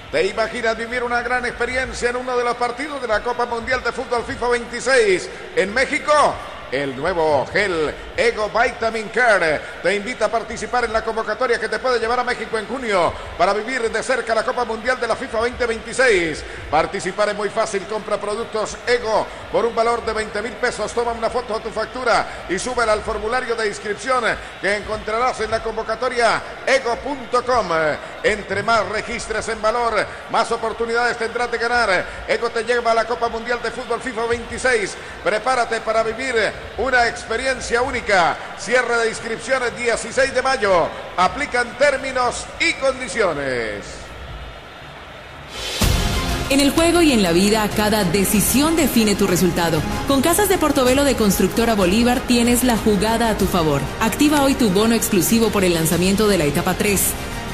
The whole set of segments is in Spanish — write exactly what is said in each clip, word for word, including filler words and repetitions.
¿Te imaginas vivir una gran experiencia en uno de los partidos de la Copa Mundial de Fútbol FIFA veintiséis en México? El nuevo gel Ego Vitamin Care te invita a participar en la convocatoria que te puede llevar a México en junio para vivir de cerca la Copa Mundial de la FIFA veinte veintiséis. Participar es muy fácil. Compra productos Ego por un valor de veinte mil pesos. Toma una foto a tu factura y súbela al formulario de inscripción que encontrarás en la convocatoria ego punto com. Entre más registres en valor, más oportunidades tendrás de ganar. Ego te lleva a la Copa Mundial de Fútbol FIFA veintiséis. Prepárate para vivir una experiencia única. Cierre de inscripciones dieciséis de mayo. Aplican términos y condiciones. En el juego y en la vida, cada decisión define tu resultado. Con Casas de Portobelo de Constructora Bolívar tienes la jugada a tu favor. Activa hoy tu bono exclusivo por el lanzamiento de la etapa tres.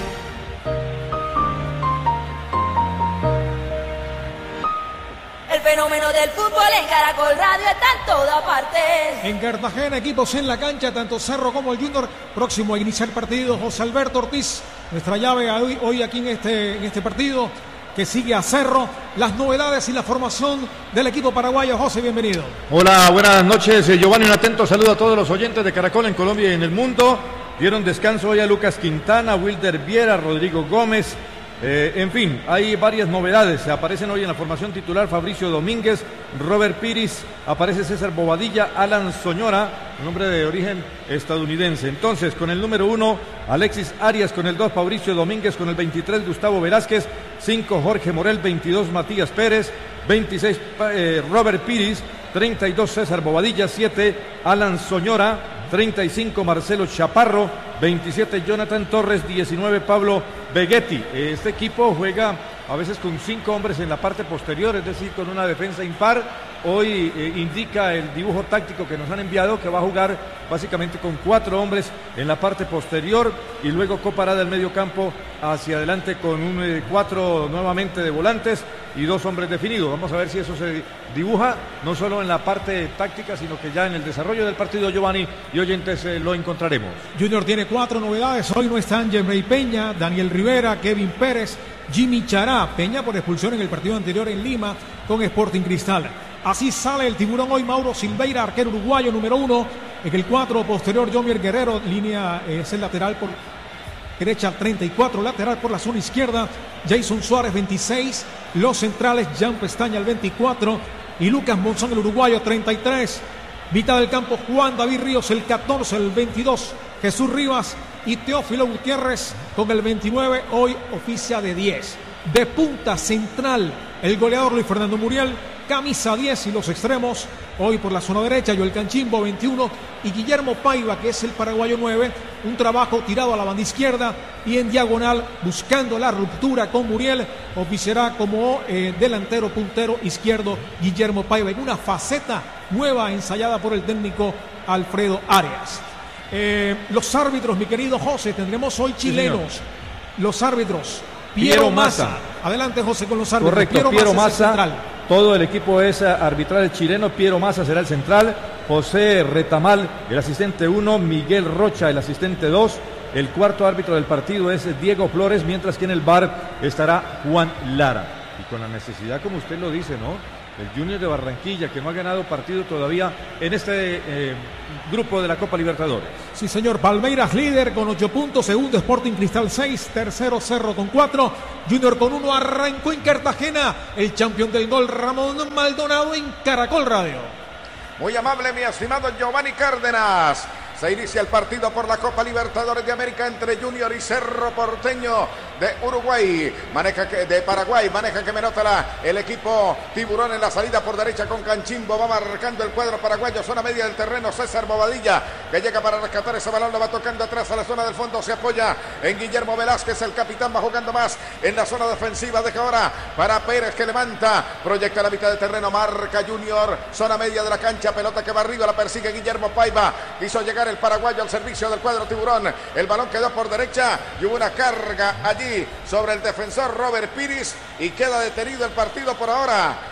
El fenómeno del fútbol en Caracol Radio está en toda parte. En Cartagena, equipos en la cancha, tanto Cerro como el Junior, próximo a iniciar partido. José Alberto Ortiz, nuestra llave hoy, hoy aquí en este, en este partido, que sigue a Cerro. Las novedades y la formación del equipo paraguayo. José, bienvenido. Hola, buenas noches, Giovanni. Un atento saludo a todos los oyentes de Caracol en Colombia y en el mundo. Dieron descanso hoy a Lucas Quintana, Wilder Viera, Rodrigo Gómez. Eh, en fin, hay varias novedades. Aparecen hoy en la formación titular Fabricio Domínguez, Robert Piris, aparece César Bobadilla, Alan Soñora, un hombre de origen estadounidense. Entonces, con el número uno, Alexis Arias, con el dos, Fabricio Domínguez, con el veintitrés, Gustavo Velázquez, cinco, Jorge Morel, veintidós, Matías Pérez, veintiséis, eh, Robert Piris, treinta y dos, César Bobadilla, siete, Alan Soñora, treinta y cinco, Marcelo Chaparro, veintisiete, Jonathan Torres, diecinueve, Pablo Vegetti. Este equipo juega a veces con cinco hombres en la parte posterior, es decir, con una defensa impar. Hoy eh, indica el dibujo táctico que nos han enviado que va a jugar básicamente con cuatro hombres en la parte posterior y luego coparada el medio campo hacia adelante con un eh, cuatro nuevamente de volantes y dos hombres definidos. Vamos a ver si eso se dibuja no solo en la parte táctica, sino que ya en el desarrollo del partido, Giovanni y oyentes, eh, lo encontraremos. Junior tiene cuatro novedades. Hoy no están Jemrey Peña, Daniel Rivera, Kevin Pérez, Jimmy Chará. Peña por expulsión en el partido anterior en Lima con Sporting Cristal. Así sale el tiburón hoy. Mauro Silveira, arquero uruguayo número uno. En el cuatro posterior, Jomier Guerrero, línea eh, es el lateral por derecha, treinta y cuatro, lateral por la zona izquierda. Jason Suárez, veintiséis. Los centrales, Jan Pestaña, el veinticuatro. Y Lucas Monzón, el uruguayo, treinta y tres. Mitad del campo, Juan David Ríos, el catorce, el veintidós. Jesús Rivas y Teófilo Gutiérrez con el veintinueve. Hoy oficia de diez. De punta central, el goleador Luis Fernando Muriel, camisa diez, y los extremos, hoy por la zona derecha, Joel Canchimbo, veintiuno, y Guillermo Paiva, que es el paraguayo nueve, un trabajo tirado a la banda izquierda y en diagonal, buscando la ruptura con Muriel, oficiará como eh, delantero puntero izquierdo Guillermo Paiva, en una faceta nueva ensayada por el técnico Alfredo Arias. Eh, los árbitros, mi querido José, tendremos hoy chilenos. Sí, los árbitros, Piero, Piero Massa. Massa. Adelante, José, con los árbitros. Correcto, Piero, Piero Massa. Massa. Todo el equipo es arbitral chileno. Piero Massa será el central. José Retamal, el asistente uno. Miguel Rocha, el asistente dos. El cuarto árbitro del partido es Diego Flores, mientras que en el V A R estará Juan Lara. Y con la necesidad, como usted lo dice, ¿no? El Junior de Barranquilla, que no ha ganado partido todavía en este eh, grupo de la Copa Libertadores. Sí, señor. Palmeiras líder con ocho puntos. Segundo, Sporting Cristal seis. Tercero, Cerro con cuatro. Junior con uno. Arrancó en Cartagena el campeón del gol, Ramón Maldonado, en Caracol Radio. Muy amable, mi estimado Giovanni Cárdenas. Se inicia el partido por la Copa Libertadores de América entre Junior y Cerro Porteño de Uruguay. Maneja que, de Paraguay, maneja que me nota la, el equipo tiburón en la salida por derecha con Canchimbo. Va marcando el cuadro paraguayo, zona media del terreno. César Bobadilla, que llega para rescatar ese balón, lo va tocando atrás a la zona del fondo. Se apoya en Guillermo Velázquez, el capitán va jugando más en la zona defensiva. Deja ahora para Pérez, que levanta, proyecta la mitad del terreno, marca Junior, zona media de la cancha, pelota que va arriba, la persigue Guillermo Paiva. Quiso llegar el paraguayo al servicio del cuadro tiburón. El balón quedó por derecha y hubo una carga allí sobre el defensor Robert Piris y queda detenido el partido por ahora.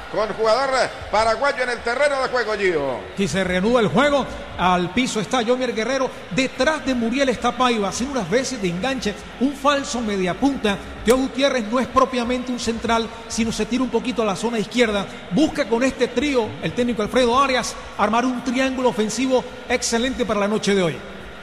con jugador paraguayo en el terreno de juego, Gio. Y se reanuda el juego. Al piso está Jomier Guerrero. Detrás de Muriel está Paiva. Hace unas veces de enganche. Un falso mediapunta. Teo Gutiérrez no es propiamente un central, sino se tira un poquito a la zona izquierda. Busca con este trío, el técnico Alfredo Arias, armar un triángulo ofensivo excelente para la noche de hoy.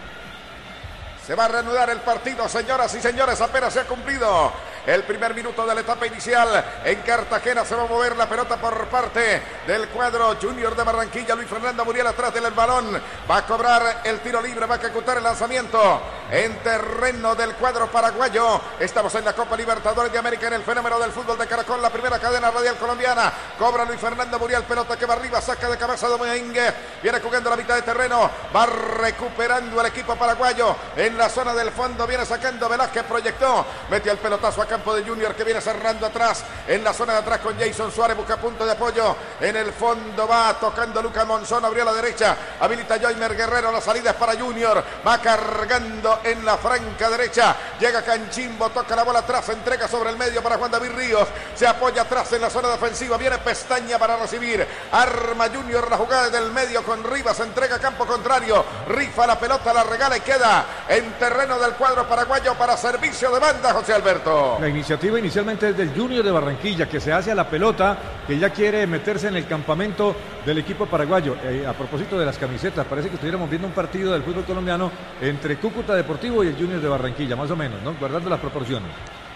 Se va a reanudar el partido, señoras y señores, apenas se ha cumplido el primer minuto de la etapa inicial. En Cartagena se va a mover la pelota por parte del cuadro Junior de Barranquilla. Luis Fernando Muriel atrás del balón. Va a cobrar el tiro libre, va a ejecutar el lanzamiento en terreno del cuadro paraguayo. Estamos en la Copa Libertadores de América, en el fenómeno del fútbol de Caracol, la primera cadena radial colombiana. Cobra Luis Fernando Muriel, pelota que va arriba, saca de cabeza Domínguez. Viene jugando la mitad de terreno, va recuperando el equipo paraguayo en la zona del fondo. Viene sacando Velázquez, proyectó, metió el pelotazo a campo de Junior, que viene cerrando atrás en la zona de atrás con Jason Suárez, busca punto de apoyo en el fondo, va tocando Lucas Monzón, abrió a la derecha, habilita Joymer Guerrero, la salida es para Junior, va cargando en la franca derecha, llega Canchimbo, toca la bola atrás, entrega sobre el medio para Juan David Ríos, se apoya atrás en la zona defensiva, viene Pestaña para recibir, arma Junior la jugada del medio con Rivas, entrega a campo contrario, rifa la pelota, la regala y queda en terreno del cuadro paraguayo para servicio de banda, José Alberto. La iniciativa inicialmente es del Junior de Barranquilla, que se hace a la pelota, que ya quiere meterse en el campamento del equipo paraguayo. Eh, a propósito de las camisetas, parece que estuviéramos viendo un partido del fútbol colombiano entre Cúcuta Deportivo y el Junior de Barranquilla, más o menos, ¿no? Guardando las proporciones.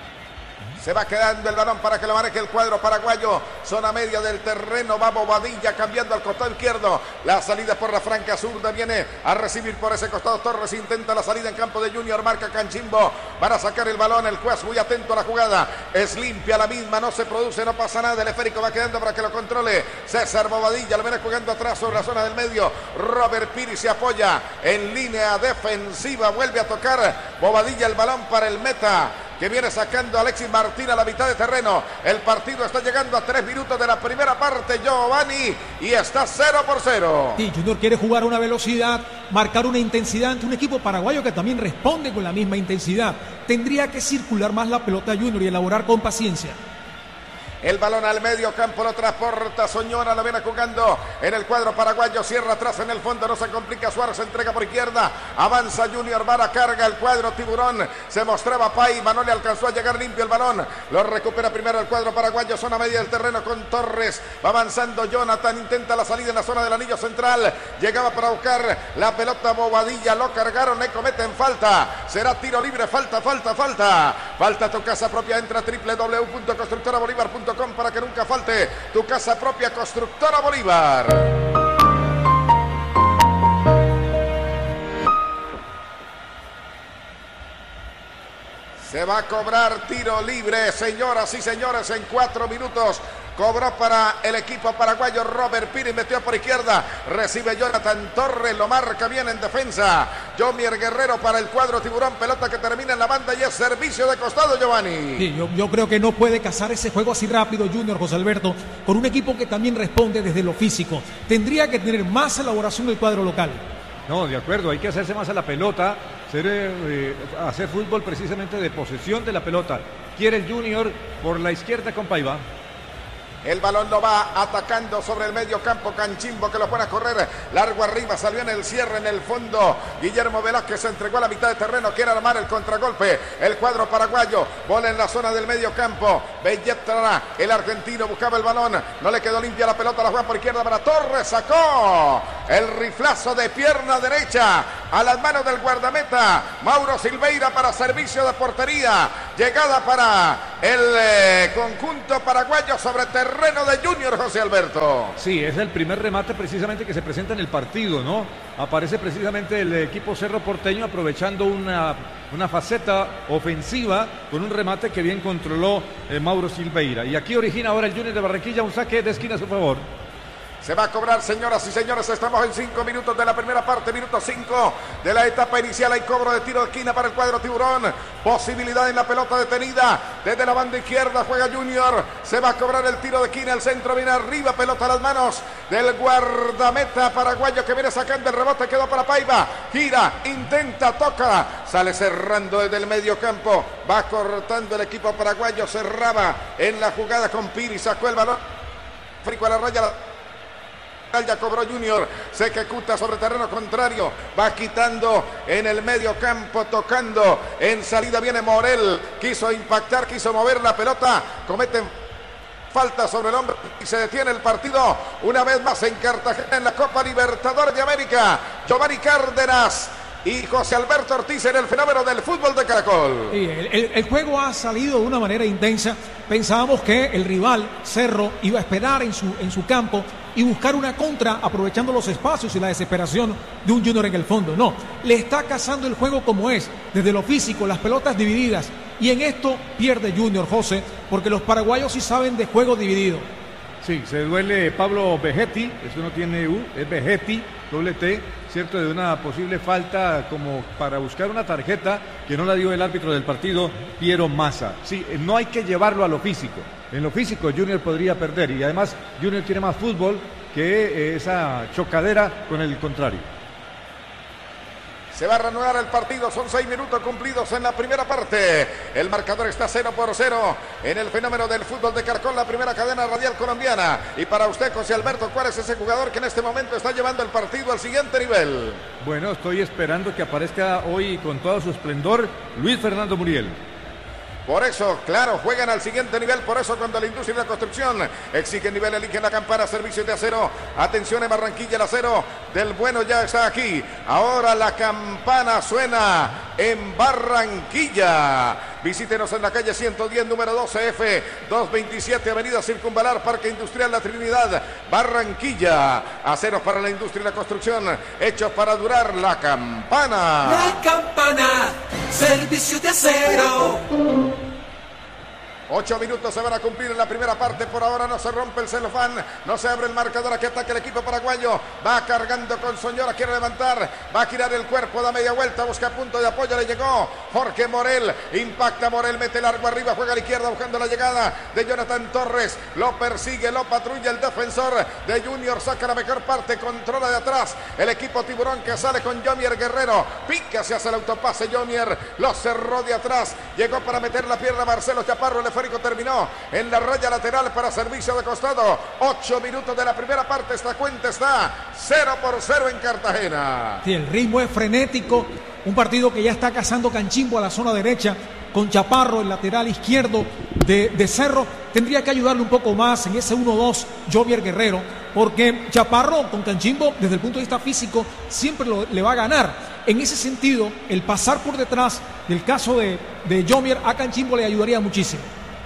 Se va quedando el balón para que lo maneje el cuadro paraguayo. Zona media del terreno. Va Bobadilla cambiando al costado izquierdo. La salida por la franca zurda. Viene a recibir por ese costado Torres. Intenta la salida en campo de Junior. Marca Canchimbo para sacar el balón. El juez muy atento a la jugada. Es limpia la misma. No se produce, no pasa nada. El esférico va quedando para que lo controle César Bobadilla. Lo viene jugando atrás sobre la zona del medio. Robert Piri se apoya en línea defensiva. Vuelve a tocar Bobadilla el balón para el meta, que viene sacando a Alexis Martín a la mitad de terreno. El partido está llegando a tres minutos de la primera parte, Giovanni, y está cero por cero. Sí, Junior quiere jugar a una velocidad, marcar una intensidad ante un equipo paraguayo que también responde con la misma intensidad. Tendría que circular más la pelota Junior y elaborar con paciencia. El balón al medio campo lo transporta Soñora, lo viene jugando en el cuadro paraguayo, cierra atrás en el fondo, no se complica, Suárez entrega por izquierda, avanza Junior, Vara carga el cuadro Tiburón, se mostraba Paiva, no le alcanzó a llegar limpio el balón, lo recupera primero el cuadro paraguayo, zona media del terreno con Torres, va avanzando Jonathan, intenta la salida en la zona del anillo central, llegaba para buscar la pelota Bobadilla, lo cargaron, le cometen falta, será tiro libre, falta, falta, falta, falta tu casa propia, entra a doble u doble u doble u punto constructora bolívar punto com para que nunca falte tu casa propia, Constructora Bolívar. Se va a cobrar tiro libre, señoras y señores, en cuatro minutos. Cobró para el equipo paraguayo Robert Piri, metió por izquierda, recibe Jonathan Torres, lo marca bien en defensa. Jomier Guerrero para el cuadro Tiburón, pelota que termina en la banda y es servicio de costado, Giovanni. Sí, yo, yo creo que no puede cazar ese juego así rápido Junior, José Alberto, con un equipo que también responde desde lo físico. Tendría que tener más elaboración del cuadro local. No, de acuerdo, hay que hacerse más a la pelota, ser, eh, hacer fútbol precisamente de posesión de la pelota. Quiere el Junior por la izquierda con Paiva. El balón lo va atacando sobre el medio campo Canchimbo, que lo pone a correr largo arriba, salió en el cierre en el fondo. Guillermo Velázquez se entregó a la mitad de terreno, quiere armar el contragolpe. El cuadro paraguayo, bola en la zona del medio campo. Belletra, el argentino, buscaba el balón, no le quedó limpia la pelota, la juega por izquierda para Torres, sacó el riflazo de pierna derecha a las manos del guardameta Mauro Silveira para servicio de portería. Llegada para el eh, conjunto paraguayo sobre terreno Terreno de Junior, José Alberto. Sí, es el primer remate precisamente que se presenta en el partido, ¿no? Aparece precisamente el equipo Cerro Porteño aprovechando una, una faceta ofensiva con un remate que bien controló eh, Mauro Silveira. Y aquí origina ahora el Junior de Barranquilla un saque de esquina a su favor. Se va a cobrar, señoras y señores, estamos en cinco minutos de la primera parte, minuto cinco de la etapa inicial. Hay cobro de tiro de esquina para el cuadro Tiburón. Posibilidad en la pelota detenida. Desde la banda izquierda juega Junior. Se va a cobrar el tiro de esquina. El centro viene arriba, pelota a las manos del guardameta paraguayo que viene sacando el rebote. Quedó para Paiva. Gira, intenta, toca. Sale cerrando desde el medio campo. Va cortando el equipo paraguayo. Cerraba en la jugada con Piri. Sacó el balón Frico a la raya. Ya cobró Junior, se ejecuta sobre terreno contrario, va quitando en el medio campo, tocando en salida, viene Morel, quiso impactar, quiso mover la pelota, cometen falta sobre el hombre y se detiene el partido una vez más en Cartagena en la Copa Libertadores de América. Giovanni Cárdenas y José Alberto Ortiz en el fenómeno del fútbol de Caracol. Sí, el, el, el juego ha salido de una manera intensa. Pensábamos que el rival, Cerro, iba a esperar en su, en su campo y buscar una contra aprovechando los espacios y la desesperación de un Junior en el fondo. No, le está cazando el juego como es, desde lo físico, las pelotas divididas. Y en esto pierde Junior, José, porque los paraguayos sí saben de juego dividido. Sí, se duele Pablo Vegetti, eso no tiene U, es Vegetti, doble T, cierto, de una posible falta como para buscar una tarjeta que no la dio el árbitro del partido, Piero Massa. Sí, no hay que llevarlo a lo físico. En lo físico Junior podría perder y además Junior tiene más fútbol que eh, esa chocadera con el contrario. Se va a reanudar el partido, son seis minutos cumplidos en la primera parte. El marcador está cero por cero en el fenómeno del fútbol de Caracol, la primera cadena radial colombiana. Y para usted, José Alberto, ¿cuál es ese jugador que en este momento está llevando el partido al siguiente nivel? Bueno, estoy esperando que aparezca hoy con todo su esplendor Luis Fernando Muriel. Por eso, claro, juegan al siguiente nivel. Por eso cuando la industria y la construcción exige nivel, eligen la campana, servicios de acero. Atención en Barranquilla, el acero del bueno ya está aquí. Ahora la campana suena en Barranquilla. Visítenos en la calle ciento diez, número doce F, doscientos veintisiete, Avenida Circunvalar, Parque Industrial La Trinidad, Barranquilla. Aceros para la industria y la construcción, hechos para durar. La campana. La campana, servicio de acero. Ocho minutos se van a cumplir en la primera parte. Por ahora no se rompe el celofán, no se abre el marcador. Aquí ataca el equipo paraguayo. Va cargando con Soñora, quiere levantar, va a girar el cuerpo, da media vuelta, busca punto de apoyo. Le llegó Jorge Morel, impacta Morel, mete largo arriba, juega a la izquierda buscando la llegada de Jonathan Torres. Lo persigue, lo patrulla el defensor de Junior, saca la mejor parte, controla de atrás el equipo tiburón que sale con Yomier Guerrero. Pica, se hace el autopase Yomier, lo cerró de atrás, llegó para meter la pierna Marcelo Chaparro. El esférico terminó en la raya lateral para servicio de costado. Ocho minutos de la primera parte, esta cuenta está cero por cero en Cartagena. Sí, el ritmo es frenético, un partido que ya está cazando Canchimbo a la zona derecha, con Chaparro, el lateral izquierdo de, de Cerro. Tendría que ayudarle un poco más en ese uno dos Jovier Guerrero, porque Chaparro con Canchimbo, desde el punto de vista físico, siempre lo, le va a ganar. En ese sentido, el pasar por detrás del caso de, de Jovier a Canchimbo le ayudaría muchísimo.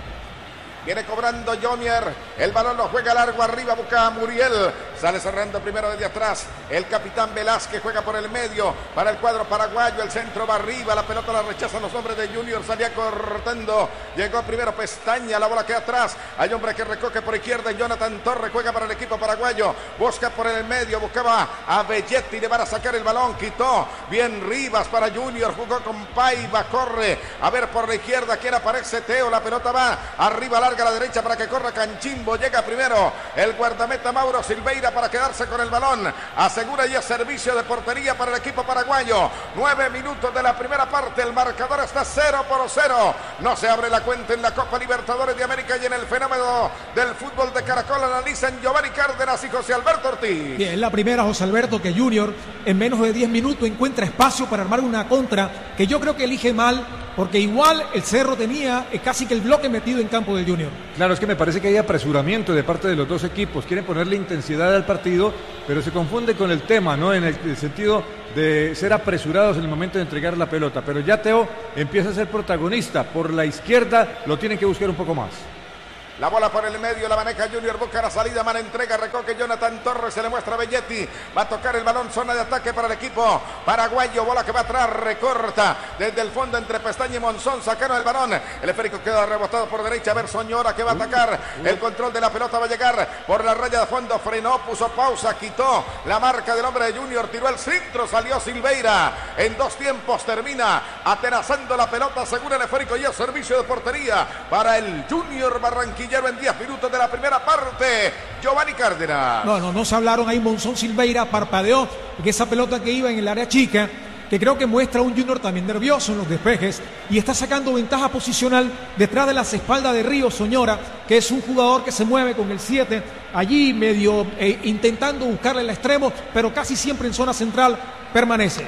Viene cobrando Yomier, el balón lo juega largo arriba, busca a Muriel, sale cerrando primero desde atrás, el capitán Velázquez juega por el medio, para el cuadro paraguayo, el centro va arriba, la pelota la rechazan los hombres de Junior, salía cortando, llegó primero Pestaña, la bola queda atrás, hay hombre que recoge por izquierda, Jonathan Torres juega para el equipo paraguayo, busca por el medio, buscaba a Belletti, le van a sacar el balón, quitó, bien Rivas para Junior, jugó con Paiva, corre, a ver por la izquierda, quién aparece, Teo, la pelota va arriba, larga a la derecha para que corra Canchimbo, llega primero el guardameta Mauro Silveira para quedarse con el balón, asegura ya servicio de portería para el equipo paraguayo. Nueve minutos de la primera parte, el marcador está cero por cero, no se abre la cuenta en la Copa Libertadores de América y en el fenómeno del fútbol de Caracol analizan Giovanni Cárdenas y José Alberto Ortiz. Bien, es la primera, José Alberto, que Junior en menos de diez minutos encuentra espacio para armar una contra que yo creo que elige mal, porque igual el Cerro tenía casi que el bloque metido en campo del Junior. Claro, es que me parece que hay apresuramiento de parte de los dos equipos, quieren ponerle intensidad al partido, pero se confunde con el tema, ¿no? En el, el sentido de ser apresurados en el momento de entregar la pelota, pero ya Teo empieza a ser protagonista, por la izquierda lo tienen que buscar un poco más. La bola por el medio, la maneja Junior, busca la salida, mala entrega, recoge Jonathan Torres, se le muestra a Belletti, va a tocar el balón, zona de ataque para el equipo paraguayo, bola que va atrás, recorta desde el fondo entre Pestaña y Monzón, sacaron el balón, el esférico queda rebotado por derecha, a ver Soñora que va a atacar, el control de la pelota va a llegar por la raya de fondo, frenó, puso pausa, quitó la marca del hombre de Junior, tiró el centro, salió Silveira, en dos tiempos termina atenazando la pelota, según el esférico y el servicio de portería para el Junior Barranquilla. En diez minutos de la primera parte, Giovanni Cárdenas. No, no, no se hablaron ahí. Monzón Silveira parpadeó, porque esa pelota que iba en el área chica que creo que muestra un Junior también nervioso en los despejes y está sacando ventaja posicional detrás de las espaldas de Río Soñora, que es un jugador que se mueve con el siete, allí medio eh, intentando buscarle el extremo, pero casi siempre en zona central permanece.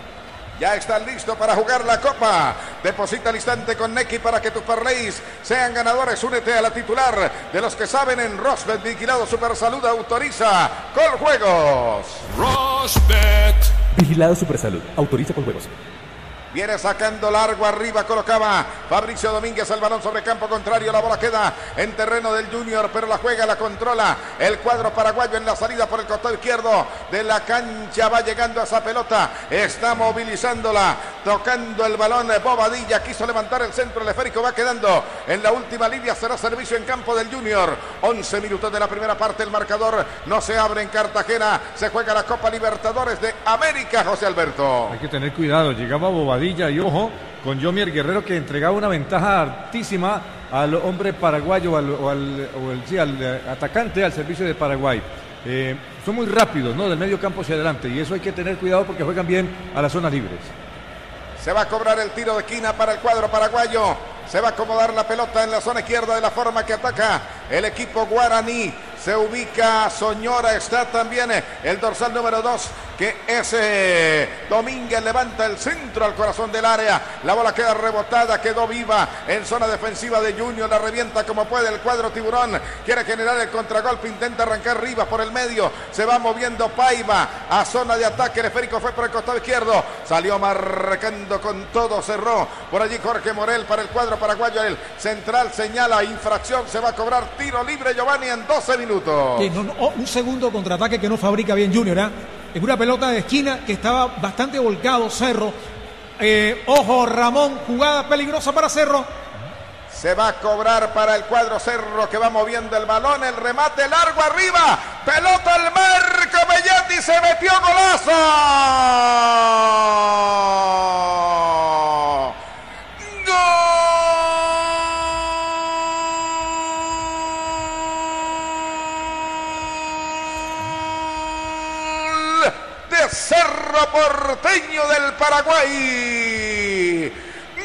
Ya están listos para jugar la Copa. Deposita al instante con Nequi para que tus parlays sean ganadores. Únete a la titular de los que saben en Rosbet. Vigilado Supersalud autoriza con juegos. Rosbet. Vigilado Supersalud autoriza con juegos. Viene sacando largo arriba, colocaba Fabricio Domínguez el balón sobre campo contrario. La bola queda en terreno del Junior, pero la juega, la controla el cuadro paraguayo en la salida por el costado izquierdo de la cancha. Va llegando a esa pelota, está movilizándola, tocando el balón. Bobadilla quiso levantar el centro, el esférico va quedando en la última línea. Será servicio en campo del Junior. once minutos de la primera parte, el marcador no se abre en Cartagena. Se juega la Copa Libertadores de América, José Alberto. Hay que tener cuidado, llegaba Bobadilla y ojo con Yomier Guerrero, que entregaba una ventaja altísima al hombre paraguayo al, o, al, o el, sí, al atacante al servicio de Paraguay. Eh, son muy rápidos, ¿no? Del medio campo hacia adelante, y eso hay que tener cuidado porque juegan bien a las zonas libres. Se va a cobrar el tiro de esquina para el cuadro paraguayo. Se va a acomodar la pelota en la zona izquierda de la forma que ataca el equipo guaraní. Se ubica Soñora, está también el dorsal número dos, que es eh, Domínguez, levanta el centro al corazón del área. La bola queda rebotada, quedó viva en zona defensiva de Junior. La revienta como puede el cuadro tiburón. Quiere generar el contragolpe, intenta arrancar Rivas por el medio. Se va moviendo Paiva a zona de ataque. El esférico fue por el costado izquierdo. Salió marcando con todo, cerró por allí Jorge Morel para el cuadro paraguayo. El central señala infracción, se va a cobrar tiro libre, Giovanni, en doce minutos. Que no, no, un segundo contraataque que no fabrica bien Junior, ¿eh? En una pelota de esquina que estaba bastante volcado Cerro. Eh, ojo, Ramón, jugada peligrosa para Cerro. Se va a cobrar para el cuadro Cerro, que va moviendo el balón, el remate largo arriba, pelota al marco, Belletti se metió, golazo. Cerro Porteño del Paraguay.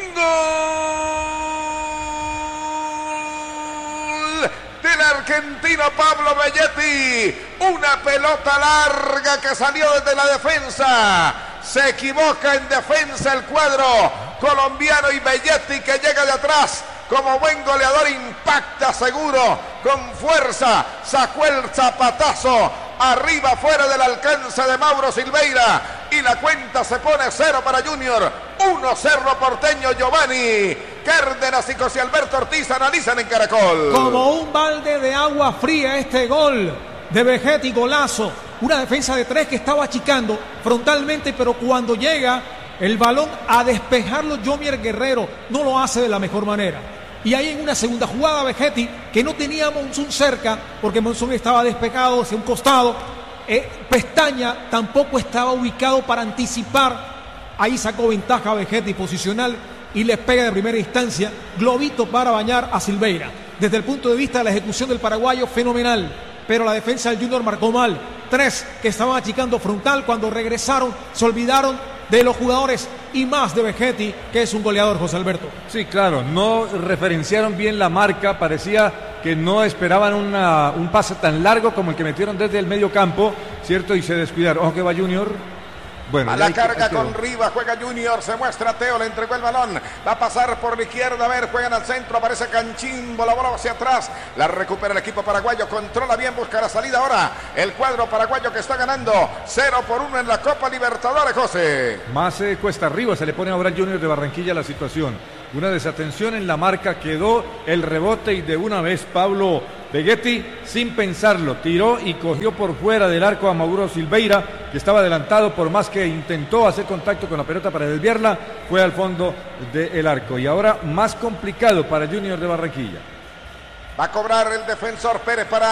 Gol del argentino Pablo Belletti. Una pelota larga que salió desde la defensa. Se equivoca en defensa el cuadro colombiano y Belletti, que llega de atrás como buen goleador, impacta seguro, con fuerza, sacó el zapatazo arriba, fuera del alcance de Mauro Silveira, y la cuenta se pone cero para Junior, uno Cerro Porteño. Giovanni Cárdenas y José Alberto Ortiz analizan en Caracol. Como un balde de agua fría este gol de Belletti, golazo. Una defensa de tres que estaba achicando frontalmente, pero cuando llega el balón a despejarlo, Yomier Guerrero no lo hace de la mejor manera. Y ahí en una segunda jugada, Belletti, que no tenía a Monzón cerca, porque Monzón estaba despejado hacia un costado. Eh, Pestaña tampoco estaba ubicado para anticipar. Ahí sacó ventaja Belletti posicional y les pega de primera instancia. Globito para bañar a Silveira. Desde el punto de vista de la ejecución del paraguayo, fenomenal. Pero la defensa del Junior marcó mal. Tres que estaban achicando frontal, cuando regresaron se olvidaron de los jugadores y más de Belletti, que es un goleador, José Alberto. Sí, claro, no referenciaron bien la marca, parecía que no esperaban una, un pase tan largo como el que metieron desde el medio campo, ¿cierto? Y se descuidaron. Ojo que va Junior. Bueno, a la carga con Rivas, juega Junior, se muestra Teo, le entregó el balón, va a pasar por la izquierda, a ver, juegan al centro, aparece Canchimbo, la bola hacia atrás, la recupera el equipo paraguayo, controla bien, busca la salida ahora, el cuadro paraguayo que está ganando cero por uno en la Copa Libertadores, José. Más eh, cuesta arriba, se le pone ahora al Junior de Barranquilla la situación. Una desatención en la marca, quedó el rebote y de una vez Pablo Belletti, sin pensarlo, tiró y cogió por fuera del arco a Mauro Silveira, que estaba adelantado, por más que intentó hacer contacto con la pelota para desviarla, fue al fondo del arco. Y ahora más complicado para Junior de Barranquilla. Va a cobrar el defensor Pérez para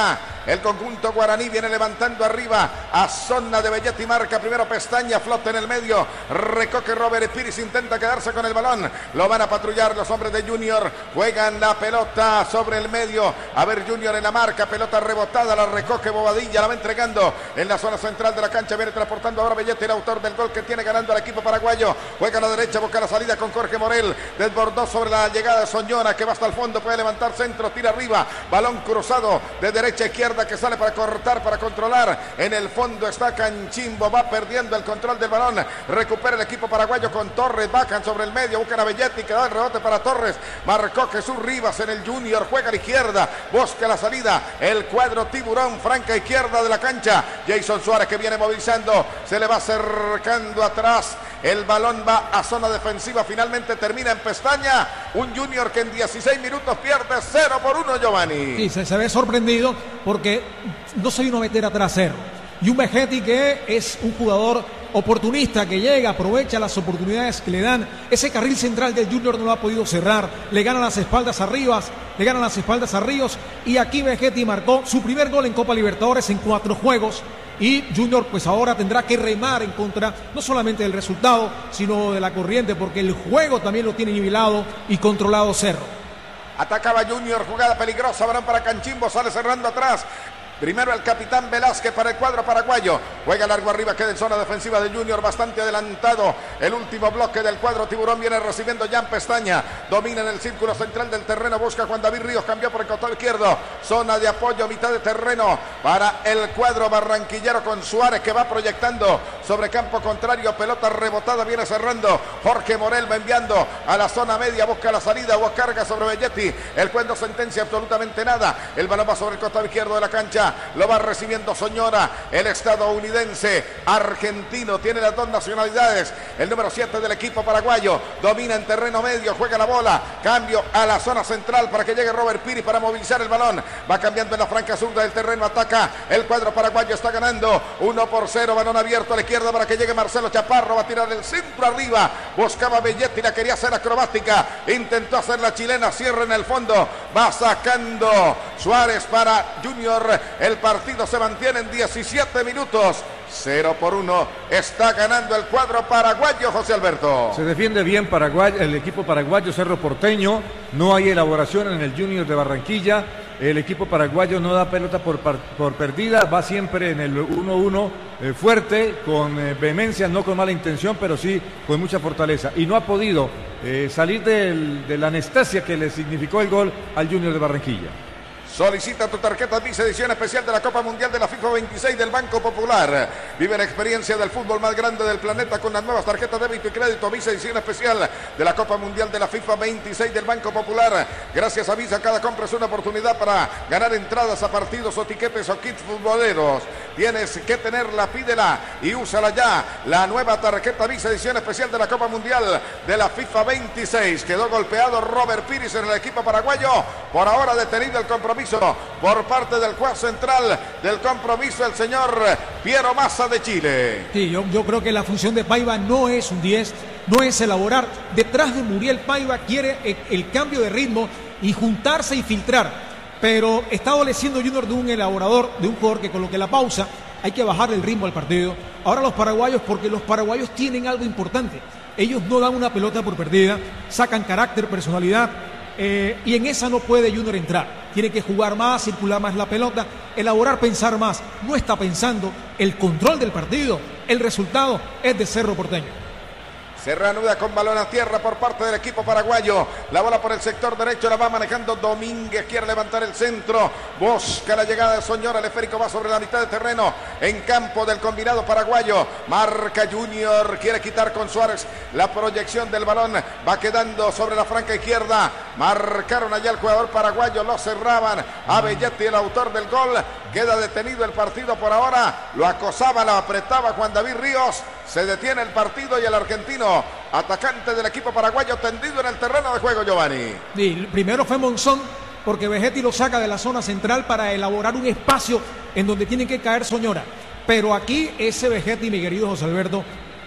El conjunto guaraní viene levantando arriba a zona de Belletti, marca primero Pestaña, flota en el medio, recoge Robert Piris, intenta quedarse con el balón, lo van a patrullar los hombres de Junior, juegan la pelota sobre el medio, a ver Junior en la marca, pelota rebotada, la recoge Bobadilla, la va entregando en la zona central de la cancha, viene transportando ahora Belletti, el autor del gol que tiene ganando al equipo paraguayo, juega a la derecha, busca la salida con Jorge Morel, desbordó sobre la llegada de Soñora, que va hasta el fondo, puede levantar centro, tira arriba, balón cruzado de derecha a izquierda que sale para cortar, para controlar, en el fondo está Canchimbo, va perdiendo el control del balón, recupera el equipo paraguayo con Torres, bajan sobre el medio, buscan a Belletti, que da el rebote para Torres, marcó Jesús Rivas en el Junior, juega a la izquierda, busca la salida, el cuadro tiburón, franca izquierda de la cancha, Jason Suárez que viene movilizando, se le va acercando atrás, el balón va a zona defensiva, finalmente termina en Pestaña, un Junior que en dieciséis minutos pierde cero por uno, Giovanni. Sí, se, se ve sorprendido porque no se vino a meter atrás cero. Y un Vegetti que es un jugador oportunista que llega, aprovecha las oportunidades que le dan. Ese carril central del Junior no lo ha podido cerrar. Le ganan las espaldas a Rivas, le ganan las espaldas a Ríos. Y aquí Vegetti marcó su primer gol en Copa Libertadores en cuatro juegos. Y Junior pues ahora tendrá que remar en contra no solamente del resultado, sino de la corriente, porque el juego también lo tiene nivelado y controlado Cerro. Atacaba Junior, jugada peligrosa, balón para Canchimbo, sale cerrando atrás. Primero el capitán Velázquez para el cuadro paraguayo. Juega largo arriba, queda en zona defensiva de Junior, bastante adelantado. El último bloque del cuadro tiburón viene recibiendo Jan Pestaña. Domina en el círculo central del terreno, busca Juan David Ríos, cambió por el costado izquierdo. Zona de apoyo, mitad de terreno para el cuadro barranquillero con Suárez que va proyectando sobre campo contrario. Pelota rebotada, viene cerrando. Jorge Morel va enviando a la zona media, busca la salida o carga sobre Belletti. El juez no sentencia absolutamente nada. El balón va sobre el costado izquierdo de la cancha. Lo va recibiendo Soñora, el estadounidense argentino, tiene las dos nacionalidades, el número siete del equipo paraguayo, domina en terreno medio, juega la bola, cambio a la zona central para que llegue Robert Piri para movilizar el balón, va cambiando en la franca zurda del terreno, ataca el cuadro paraguayo, está ganando uno por cero, balón abierto a la izquierda para que llegue Marcelo Chaparro, va a tirar el centro arriba, buscaba Belletti, la quería hacer acrobática, intentó hacer la chilena, cierra en el fondo, va sacando Suárez para Junior. El partido se mantiene en diecisiete minutos. cero por uno. Está ganando el cuadro paraguayo, José Alberto. Se defiende bien Paraguay, el equipo paraguayo Cerro Porteño. No hay elaboración en el Junior de Barranquilla. El equipo paraguayo no da pelota por, por perdida. Va siempre en el uno uno eh, fuerte, con eh, vehemencia, no con mala intención, pero sí con mucha fortaleza. Y no ha podido eh, salir del, de la anestesia que le significó el gol al Junior de Barranquilla. Solicita tu tarjeta Visa edición especial de la Copa Mundial de la FIFA veintiséis del Banco Popular. Vive la experiencia del fútbol más grande del planeta con las nuevas tarjetas de débito y crédito Visa edición especial de la Copa Mundial de la FIFA veintiséis del Banco Popular. Gracias a Visa, cada compra es una oportunidad para ganar entradas a partidos o tiquetes o kits futboleros. Tienes que tenerla, pídela y úsala ya. La nueva tarjeta Visa edición especial de la Copa Mundial de la FIFA veintiséis. Quedó golpeado Robert Piris en el equipo paraguayo. Por ahora detenido el compromiso por parte del juez central del compromiso, el señor Piero Massa de Chile. Sí, yo, yo creo que la función de Paiva no es un diez, no es elaborar. Detrás de Muriel Paiva quiere el, el cambio de ritmo y juntarse y filtrar. Pero está adoleciendo Junior de un elaborador, de un jugador que coloque la pausa. Hay que bajar el ritmo al partido. Ahora los paraguayos, porque los paraguayos tienen algo importante. Ellos no dan una pelota por perdida, sacan carácter, personalidad. Eh, y en esa no puede Junior entrar. Tiene que jugar más, circular más la pelota, elaborar, pensar más. No está pensando el control del partido. El resultado es de Cerro Porteño. Se reanuda con balón a tierra por parte del equipo paraguayo. La bola por el sector derecho la va manejando Domínguez. Quiere levantar el centro. Busca la llegada de Soñora. El esférico va sobre la mitad de terreno. En campo del combinado paraguayo. Marca Junior. Quiere quitar con Suárez la proyección del balón. Va quedando sobre la franca izquierda. Marcaron allá el jugador paraguayo. Lo cerraban. A Belletti, el autor del gol. Queda detenido el partido por ahora. Lo acosaba, lo apretaba Juan David Ríos. Se detiene el partido y el argentino, atacante del equipo paraguayo, tendido en el terreno de juego, Giovanni. Sí, primero fue Monzón, porque Vegetti lo saca de la zona central para elaborar un espacio en donde tiene que caer Soñora. Pero aquí ese Vegetti, mi querido José Alberto,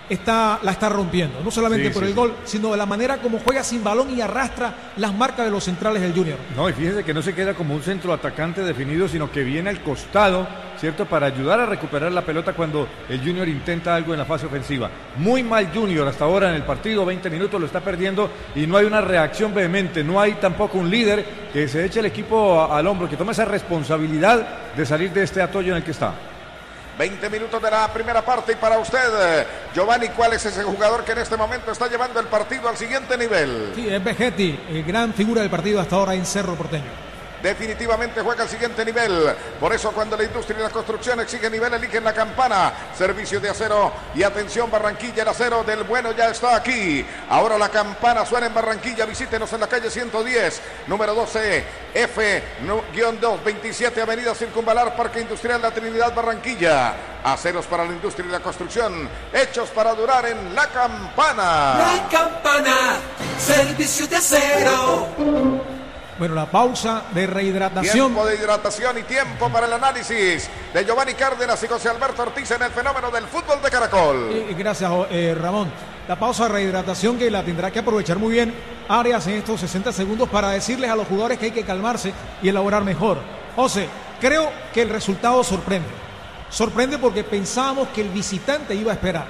está, la está rompiendo, no solamente Sí, por sí, el sí. gol, sino de la manera como juega sin balón y arrastra las marcas de los centrales del Junior. No, y fíjese que no se queda como un centro atacante definido, sino que viene al costado, ¿cierto? Para ayudar a recuperar la pelota cuando el Junior intenta algo en la fase ofensiva. Muy mal Junior hasta ahora en el partido, veinte minutos lo está perdiendo y no hay una reacción vehemente, no hay tampoco un líder que se eche el equipo a- al hombro, que tome esa responsabilidad de salir de este atollo en el que está. veinte minutos de la primera parte y para usted, Giovanni, ¿cuál es ese jugador que en este momento está llevando el partido al siguiente nivel? Sí, es Vegetti, el gran figura del partido hasta ahora en Cerro Porteño. Definitivamente juega al siguiente nivel. Por eso cuando la industria y la construcción exige nivel, eligen la campana. Servicio de acero y atención Barranquilla, el acero del bueno ya está aquí. Ahora la campana suena en Barranquilla. Visítenos en la calle ciento diez, número doce F dos veintisiete, Avenida Circunvalar, Parque Industrial La Trinidad, Barranquilla. Aceros para la industria y la construcción, hechos para durar en la campana. La campana, servicio de acero. Bueno, la pausa de rehidratación. Tiempo de hidratación y tiempo para el análisis de Giovanni Cárdenas y José Alberto Ortiz en el fenómeno del fútbol de Caracol. Eh, gracias, eh, Ramón. La pausa de rehidratación que la tendrá que aprovechar muy bien Arias en estos sesenta segundos para decirles a los jugadores que hay que calmarse y elaborar mejor. José, creo que el resultado sorprende. Sorprende porque pensábamos que el visitante iba a esperar.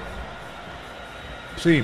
Sí.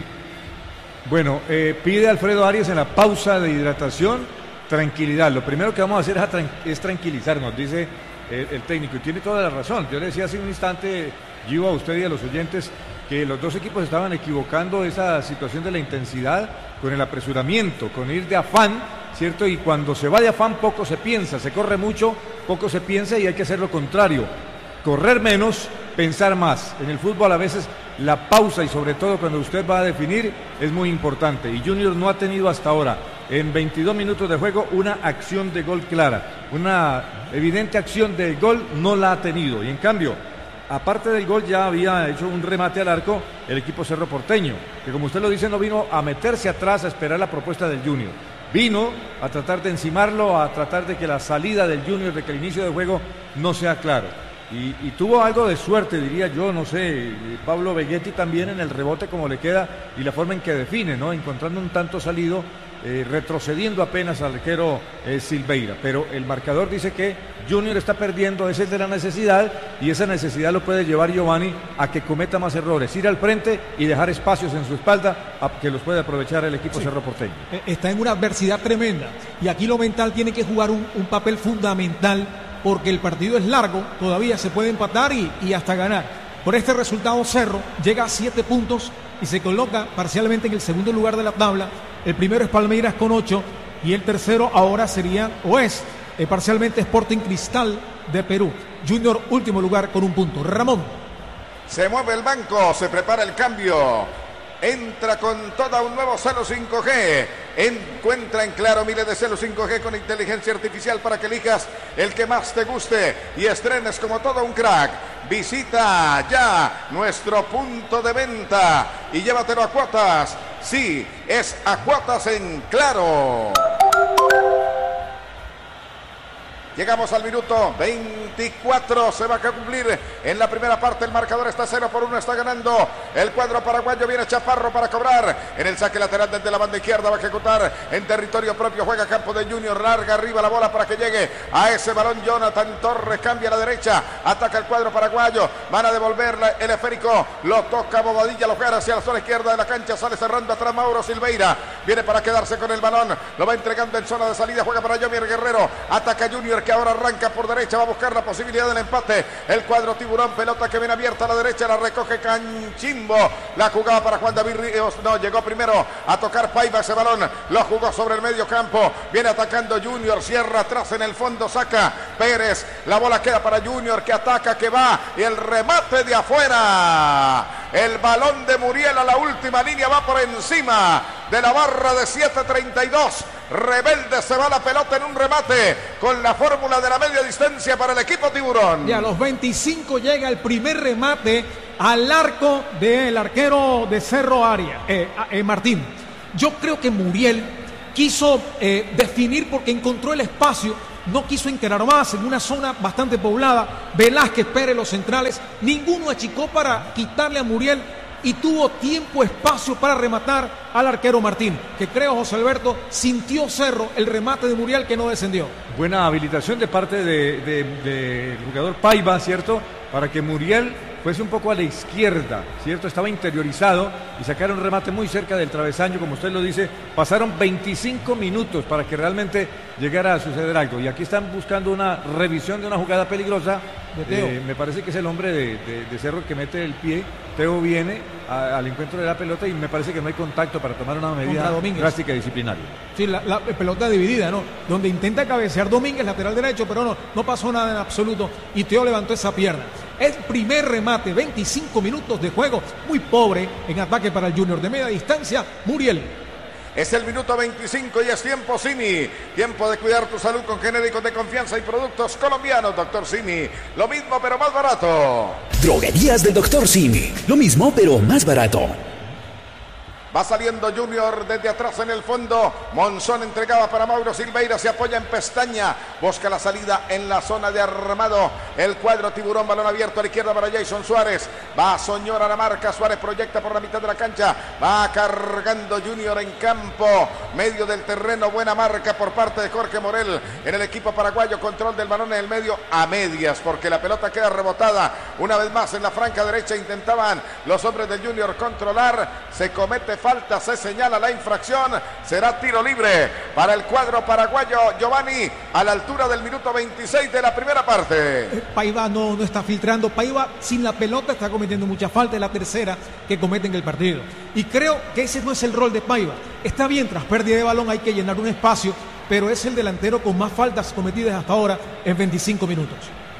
Bueno, eh, pide Alfredo Arias en la pausa de hidratación tranquilidad. Lo primero que vamos a hacer es, a tran- es tranquilizarnos, dice el, el técnico. Y tiene toda la razón. Yo le decía hace un instante, Gio, a usted y a los oyentes, que los dos equipos estaban equivocando esa situación de la intensidad con el apresuramiento, con ir de afán, ¿cierto? Y cuando se va de afán poco se piensa, se corre mucho, poco se piensa y hay que hacer lo contrario. Correr menos, pensar más. En el fútbol a veces la pausa y sobre todo cuando usted va a definir es muy importante. Y Junior no ha tenido hasta ahora, en veintidós minutos de juego, una acción de gol clara. Una evidente acción de gol no la ha tenido. Y en cambio, aparte del gol ya había hecho un remate al arco el equipo Cerro Porteño, que como usted lo dice no vino a meterse atrás a esperar la propuesta del Junior. Vino a tratar de encimarlo, a tratar de que la salida del Junior, de que el inicio del juego no sea claro. Y, y tuvo algo de suerte, diría yo, no sé, Pablo Vegetti también en el rebote como le queda y la forma en que define, ¿no? Encontrando un tanto salido, eh, retrocediendo apenas al arquero eh, Silveira. Pero el marcador dice que Junior está perdiendo, ese es de la necesidad y esa necesidad lo puede llevar Giovanni a que cometa más errores, ir al frente y dejar espacios en su espalda a que los puede aprovechar el equipo Sí. Cerro Porteño. Eh, Está en una adversidad tremenda y aquí lo mental tiene que jugar un, un papel fundamental porque el partido es largo, todavía se puede empatar y, y hasta ganar. Por este resultado Cerro llega a siete puntos y se coloca parcialmente en el segundo lugar de la tabla. El primero es Palmeiras con ocho y el tercero ahora sería o es eh, parcialmente Sporting Cristal de Perú. Junior último lugar con un punto. Ramón. Se mueve el banco, se prepara el cambio. Entra con toda un nuevo Celo cinco G. Encuentra en Claro miles de Celo cinco G con inteligencia artificial para que elijas el que más te guste y estrenes como todo un crack. Visita ya nuestro punto de venta y llévatelo a cuotas. Sí, es a cuotas en Claro. Llegamos al minuto veinticuatro, se va a cumplir en la primera parte, el marcador está cero por uno, está ganando el cuadro paraguayo, viene Chaparro para cobrar, en el saque lateral desde la banda izquierda va a ejecutar en territorio propio, juega campo de Junior, larga arriba la bola para que llegue a ese balón, Jonathan Torres cambia a la derecha, ataca el cuadro paraguayo, van a devolver el esférico, lo toca Bobadilla, lo juega hacia la zona izquierda de la cancha, sale cerrando atrás Mauro Silveira, viene para quedarse con el balón, lo va entregando en zona de salida, juega para Yomier Guerrero, ataca Junior que ahora arranca por derecha, va a buscar la posibilidad del empate, el cuadro Tiburón, pelota que viene abierta a la derecha, la recoge Canchimbo, la jugaba para Juan David Ríos, no, llegó primero a tocar Paiva ese balón, lo jugó sobre el medio campo, viene atacando Junior, cierra atrás en el fondo, saca Pérez, la bola queda para Junior que ataca, que va, y el remate de afuera, el balón de Muriel a la última línea va por encima de la barra de siete treinta y dos, Rebelde se va la pelota en un remate con la fórmula de la media distancia para el equipo Tiburón. Y a los veinticinco llega el primer remate al arco del arquero de Cerro Arias, eh, eh, Martín. Yo creo que Muriel quiso eh, definir porque encontró el espacio, no quiso encarar más en una zona bastante poblada. Velázquez, Pérez, los centrales, ninguno achicó para quitarle a Muriel y tuvo tiempo, espacio para rematar al arquero Martín, que creo, José Alberto, sintió Cerro el remate de Muriel que no descendió. Buena habilitación de parte del de, de, de jugador Paiva, ¿cierto? Para que Muriel fuese un poco a la izquierda, ¿cierto? Estaba interiorizado y sacaron un remate muy cerca del travesaño, como usted lo dice. Pasaron veinticinco minutos para que realmente llegara a suceder algo. Y aquí están buscando una revisión de una jugada peligrosa. De Teo. Eh, me parece que es el hombre de, de, de Cerro que mete el pie. Teo viene a, al encuentro de la pelota y me parece que no hay contacto para tomar una medida drástica y disciplinaria. Sí, la, la pelota dividida, ¿no? Donde intenta cabecear Domínguez, lateral derecho, pero no, no pasó nada en absoluto y Teo levantó esa pierna. El primer remate, veinticinco minutos de juego, muy pobre en ataque para el Junior de media distancia, Muriel. Es el minuto veinticinco y es tiempo Simi. Tiempo de cuidar tu salud con genéricos de confianza y productos colombianos, doctor Simi. Lo mismo pero más barato. Droguerías del doctor Simi. Lo mismo pero más barato. Va saliendo Junior desde atrás en el fondo. Monzón entregaba para Mauro Silveira. Se apoya en Pestaña. Busca la salida en la zona de armado. El cuadro Tiburón. Balón abierto a la izquierda para Jason Suárez. Va Soñor a la marca. Suárez proyecta por la mitad de la cancha. Va cargando Junior en campo. Medio del terreno. Buena marca por parte de Jorge Morel. En el equipo paraguayo. Control del balón en el medio a medias. Porque la pelota queda rebotada. Una vez más en la franja derecha. Intentaban los hombres del Junior controlar. Se comete falta, se señala la infracción, será tiro libre para el cuadro paraguayo. Giovanni, a la altura del minuto veintiséis de la primera parte. Paiva no, no está filtrando, Paiva sin la pelota está cometiendo mucha falta, es la tercera que comete en el partido. Y creo que ese no es el rol de Paiva. Está bien, tras pérdida de balón hay que llenar un espacio, pero es el delantero con más faltas cometidas hasta ahora en veinticinco minutos.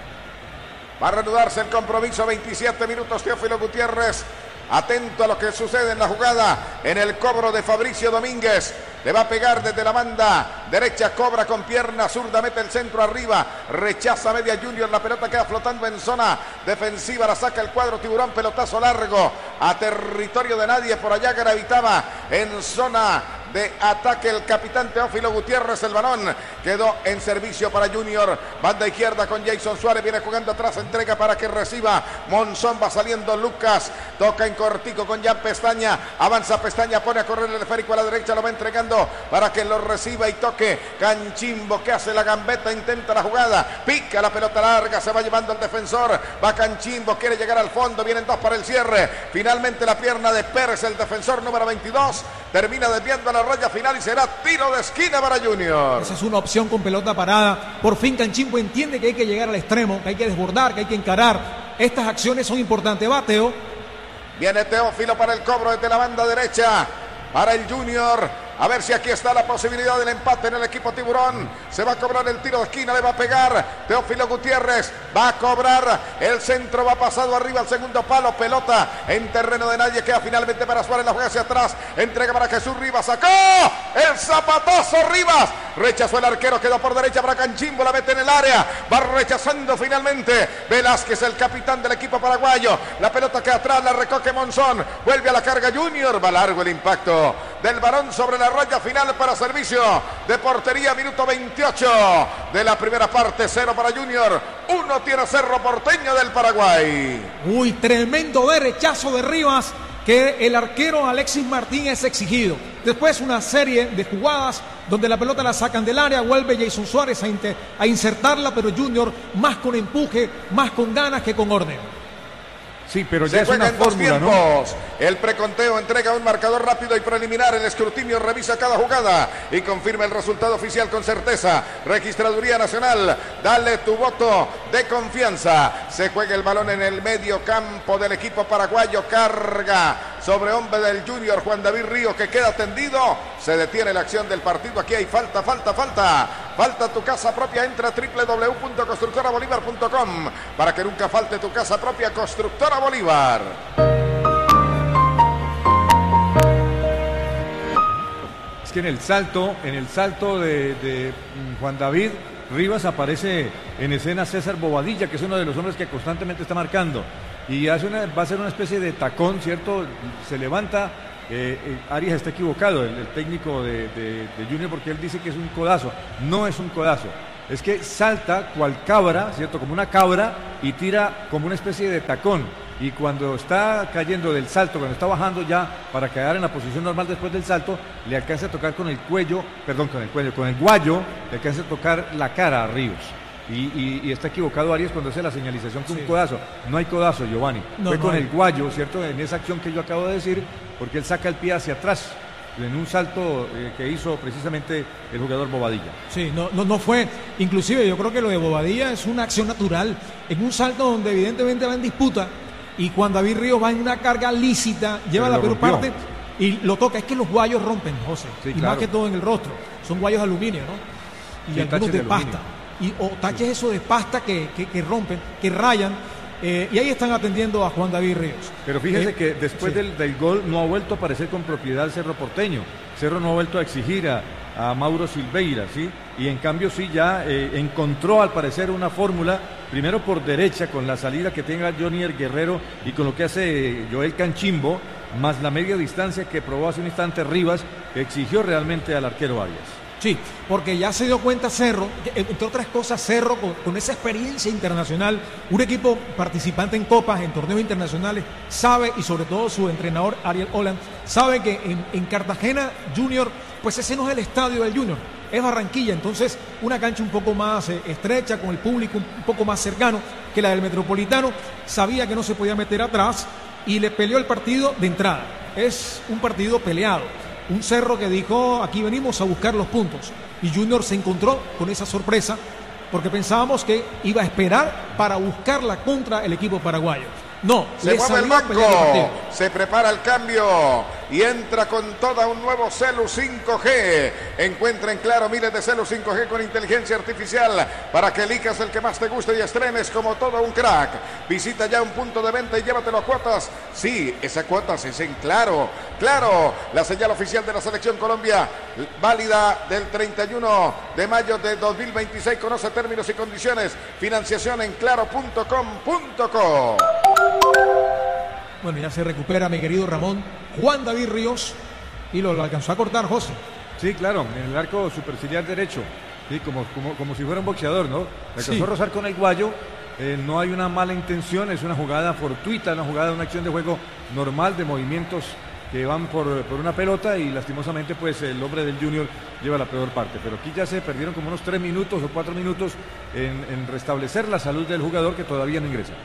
Va a reanudarse el compromiso, veintisiete minutos, Teófilo Gutiérrez. Atento a lo que sucede en la jugada, en el cobro de Fabricio Domínguez. Le va a pegar desde la banda derecha, cobra con pierna zurda, mete el centro arriba, rechaza media Junior, la pelota queda flotando en zona defensiva, la saca el cuadro Tiburón, pelotazo largo a territorio de nadie, por allá gravitaba en zona de ataque el capitán Teófilo Gutiérrez. El balón quedó en servicio para Junior, banda izquierda con Jason Suárez, viene jugando atrás, entrega para que reciba Monzón, va saliendo Lucas, toca en cortico con Jan Pestaña, avanza Pestaña, pone a correr el esférico a la derecha, lo va entregando para que lo reciba y toque Canchimbo, que hace la gambeta, intenta la jugada, pica la pelota larga, se va llevando el defensor, va Canchimbo, quiere llegar al fondo, vienen dos para el cierre, finalmente la pierna de Pérez, el defensor número veintidós, termina desviando a la raya final y será tiro de esquina para Junior. Esa es una opción con pelota parada, por fin Canchimbo entiende que hay que llegar al extremo, que hay que desbordar, que hay que encarar, estas acciones son importantes. Va Teo. Viene Teófilo para el cobro desde la banda derecha para el Junior. A ver si aquí está la posibilidad del empate en el equipo Tiburón. Se va a cobrar el tiro de esquina, le va a pegar Teófilo Gutiérrez. Va a cobrar el centro, va pasado arriba al segundo palo. Pelota en terreno de nadie, queda finalmente para Suárez, la juega hacia atrás. Entrega para Jesús Rivas, sacó el zapatazo Rivas. Rechazó el arquero, quedó por derecha para Canchimbo, la mete en el área. Va rechazando finalmente Velázquez, el capitán del equipo paraguayo. La pelota queda atrás, la recoge Monzón. Vuelve a la carga Junior, va largo el impacto del varón sobre la raya final para servicio de portería, minuto veintiocho de la primera parte, cero para Junior, uno tiene Cerro Porteño del Paraguay. Uy, tremendo de rechazo de Rivas, que el arquero Alexis Martín es exigido. Después una serie de jugadas donde la pelota la sacan del área, vuelve Jason Suárez a, inter- a insertarla, pero Junior más con empuje, más con ganas que con orden. Sí, pero ya se es una fórmula, ¿no? El preconteo entrega un marcador rápido y preliminar. El escrutinio revisa cada jugada y confirma el resultado oficial con certeza. Registraduría Nacional, dale tu voto de confianza. Se juega el balón en el medio campo del equipo paraguayo. Carga sobre hombre del Junior, Juan David Río, que queda tendido. Se detiene la acción del partido. Aquí hay falta, falta, falta. Falta tu casa propia. Entra a doble u doble u doble u punto constructora bolívar punto com para que nunca falte tu casa propia. Constructora Bolívar. Es que en el salto, en el salto de, de Juan David Rivas aparece en escena César Bobadilla, que es uno de los hombres que constantemente está marcando. Y hace una, va a ser una especie de tacón, ¿cierto? Se levanta. Eh, eh, Arias está equivocado, el, el técnico de, de, de Junior, porque él dice que es un codazo. No es un codazo, es que salta cual cabra, ¿cierto? Como una cabra y tira como una especie de tacón. y cuando está cayendo del salto, cuando está bajando ya para quedar en la posición normal después del salto, le alcanza a tocar con el cuello, perdón, con el cuello, con el guayo, le alcanza a tocar la cara a Ríos. Y, y, y está equivocado Arias cuando hace la señalización con sí. un codazo. No hay codazo, Giovanni. No, Fue no con hay. el guayo, ¿cierto? En esa acción que yo acabo de decir, porque él saca el pie hacia atrás en un salto eh, que hizo precisamente el jugador Bobadilla. Sí, no, no, no fue. Inclusive yo creo que lo de Bobadilla es una acción natural, en un salto donde evidentemente va en disputa, y cuando David Ríos va en una carga lícita, lleva Pero la peor parte y lo toca. Es que los guayos rompen, José, sí, y claro. más que todo en el rostro. Son guayos de aluminio, ¿no? Y sí, algunos de, de pasta. Y, o taches sí. eso de pasta que, que, que rompen, que rayan, eh, y ahí están atendiendo a Juan David Ríos. Pero fíjese eh, que después sí. del, del gol no ha vuelto a aparecer con propiedad el Cerro Porteño. Cerro no ha vuelto a exigir a, a Mauro Silveira, ¿sí? Y en cambio sí ya eh, encontró al parecer una fórmula, primero por derecha con la salida que tenga Jonier Guerrero y con lo que hace Joel Canchimbo, más la media distancia que probó hace un instante Rivas, que exigió realmente al arquero Arias. Sí, porque ya se dio cuenta Cerro, entre otras cosas Cerro con, con esa experiencia internacional, un equipo participante en copas, en torneos internacionales, sabe, y sobre todo su entrenador Ariel Holland, sabe que en, en Cartagena Junior, pues ese no es el estadio del Junior, es Barranquilla, entonces una cancha un poco más eh, estrecha, con el público un, un poco más cercano que la del Metropolitano, sabía que no se podía meter atrás y le peleó el partido de entrada. Es un partido peleado. Un Cerro que dijo, aquí venimos a buscar los puntos. Y Junior se encontró con esa sorpresa porque pensábamos que iba a esperar para buscarla contra el equipo paraguayo. No, se mueve el banco, se prepara el cambio y entra con toda un nuevo Celu cinco G. Encuentra en Claro miles de Celu cinco G con inteligencia artificial para que elijas el que más te guste y estrenes como todo un crack. Visita ya un punto de venta y llévatelo a cuotas. Sí, esa cuotas es en Claro. Claro, la señal oficial de la Selección Colombia, válida del treinta y uno de mayo de dos mil veintiséis. Conoce términos y condiciones. Financiación en claro punto com punto co. Bueno, ya se recupera mi querido Ramón Juan David Ríos y lo, lo alcanzó a cortar José. Sí, claro, en el arco superciliar derecho, sí, como, como, como si fuera un boxeador, ¿no? Le alcanzó sí. a rozar con el guayo, eh, no hay una mala intención, es una jugada fortuita, una jugada, una acción de juego normal de movimientos que van por, por una pelota y lastimosamente pues el hombre del Junior lleva la peor parte, pero aquí ya se perdieron como unos tres minutos o cuatro minutos en, en restablecer la salud del jugador que todavía no ingresa.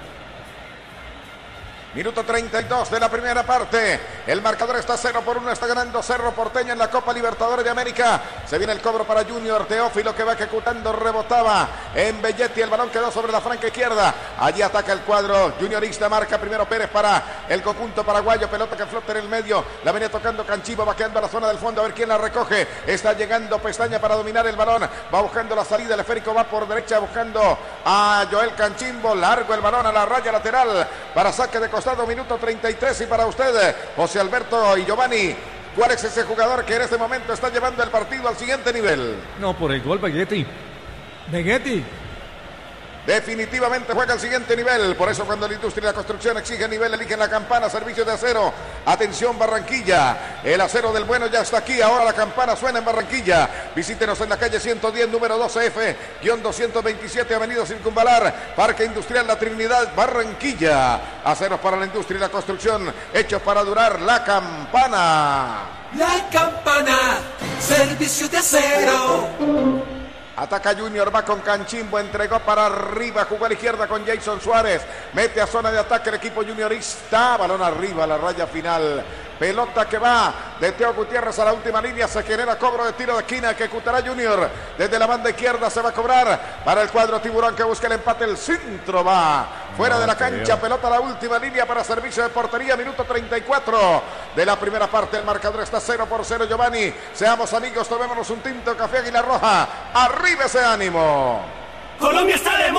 Minuto treinta y dos de la primera parte. El marcador está cero por uno. Está ganando Cerro Porteño en la Copa Libertadores de América. Se viene el cobro para Junior. Teófilo que va ejecutando. Rebotaba en Belletti. El balón quedó sobre la franca izquierda. Allí ataca el cuadro juniorista. Marca primero Pérez para el conjunto paraguayo. Pelota que flota en el medio. La venía tocando Canchimbo. Va quedando a la zona del fondo. A ver quién la recoge. Está llegando Pestaña para dominar el balón. Va buscando la salida. El esférico va por derecha buscando a Joel Canchimbo. Largo el balón a la raya lateral para saque de costado. Minuto treinta y tres y para usted, José Alberto y Giovanni, ¿cuál es ese jugador que en este momento está llevando el partido al siguiente nivel? No, por el gol, Belletti. Belletti. Definitivamente juega al siguiente nivel. Por eso cuando la industria y la construcción exige nivel, eligen la campana, servicio de acero. Atención Barranquilla, el acero del bueno ya está aquí. Ahora la campana suena en Barranquilla. Visítenos en la calle ciento diez, número doce F, doscientos veintisiete, Avenida Circunvalar, Parque Industrial La Trinidad, Barranquilla. Aceros para la industria y la construcción, hechos para durar. La campana. La campana, servicio de acero. Ataca Junior, va con Canchimbo, entregó para arriba, jugó a la izquierda con Jason Suárez, mete a zona de ataque el equipo juniorista, balón arriba, la raya final, pelota que va de Teo Gutiérrez a la última línea, se genera cobro de tiro de esquina que ejecutará Junior, desde la banda izquierda se va a cobrar para el cuadro tiburón que busca el empate, el centro va fuera no, de la cancha, tío. Pelota a la última línea para servicio de portería, minuto treinta y cuatro de la primera parte, el marcador está cero por cero, Giovanni, seamos amigos, tomémonos un tinto, café Águila Roja, arriba ese ánimo. Colombia está de